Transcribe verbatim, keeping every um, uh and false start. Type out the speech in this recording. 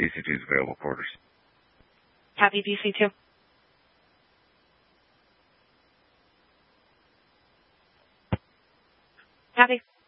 D C two is available quarters. Copy D C two. Copy.